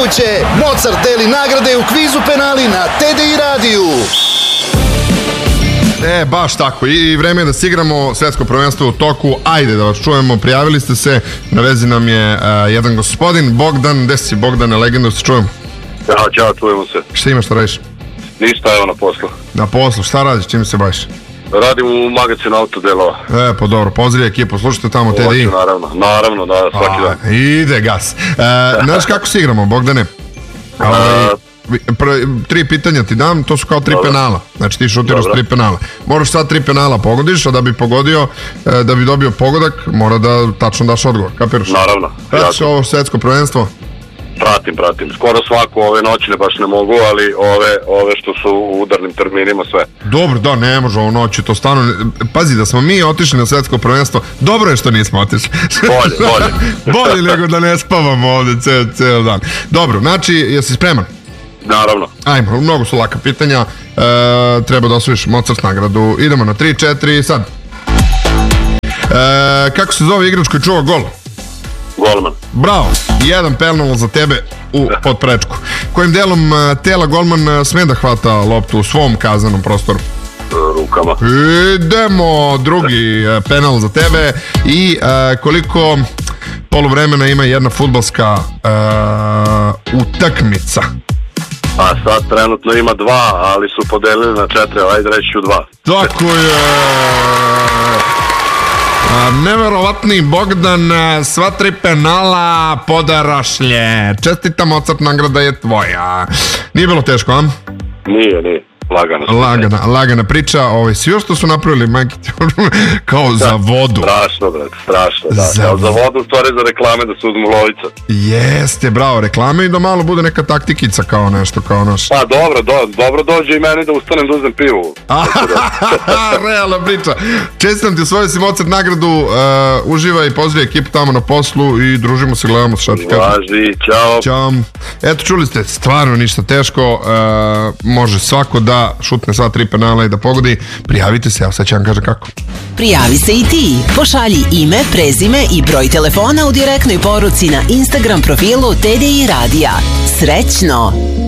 Kreće, Mozart deli nagrade u kvizu penali na TDI radiju. Baš tako, i vreme je da se igramo, svetsko prvenstvo u toku. Ajde da vas čujemo, prijavili ste se, na vezi nam je jedan gospodin, Bogdan. Gde si, Bogdane, legenda, da se čujemo? Ćao, čujemo se. Šta imaš, šta radiš? Ništa, evo na poslu. Na poslu, šta radiš, čim se baviš? Radim u magazinu autodelova. Pa dobro, pozdrav ekipu, slušajte tamo TDI. Hoću, naravno, da, svaki dan. Ide gas. Znaš kako se igramo, Bogdane? Tri pitanja ti dam, to su kao tri penala. Znači ti šutiraš tri penala. Moraš sad tri penala pogodiš, a da bi pogodio, da bi dobio pogodak, mora da tačno daš odgovor. Kapiraš? Naravno. Pratiš ovo svetsko prvenstvo? Pratim. Skoro svako, ove noćne baš ne mogu, ali ove što su u udarnim terminima sve. Dobro, da, ne može ovo noći, to stvarno... Pazi, da smo mi otišli na svetsko prvenstvo, dobro je što nismo otišli. Bolje. Bolje nego da ne spavamo ovde ceo dan. Dobro, znači, jesi spreman? Naravno. Ajmo, mnogo su laka pitanja, treba da osvojiš Mozart nagradu. Idemo na 3-4, sad. Kako se zove igrač koji čuva gol? Golman. Bravo, jedan penal za tebe u podprečku. Kojim delom tela golman sme da hvata loptu u svom kazanom prostoru? Rukama. Idemo, drugi penal za tebe. I koliko poluvremena ima jedna fudbalska utakmica? A sad trenutno ima 2, ali su podelili na 4, ajde reći ću 2. Tako je. Neverovatni Bogdan, sva 3 penala podarašlje. Čestitam, Mozart nagrada je tvoja. Nije bilo teško, a? Nije. Lagana priča. Svi još što su napravili, majke, kao za vodu. Strašno, da. Za vodu, stvari za reklame da se uzmu lovica. Jeste, bravo, reklame i da malo bude neka taktikica kao nešto, kao naš. Pa dobro dođe i meni da ustanem da uzem pivu. Realna priča. Čestitam ti, osvojio si Mozart nagradu, uživaj i pozdrav ekipu tamo na poslu i družimo se, gledamo se, šta ti kažem. Važi, čao. Eto, čuli ste, stvarno ništa teško, može svako da šutne sva 3 penala i da pogodi. Prijavite se, evo sad ću vam kažem kako. Prijavi se i ti. Pošalji ime, prezime i broj telefona u direktnoj poruci na Instagram profilu TDI Radija. Srećno!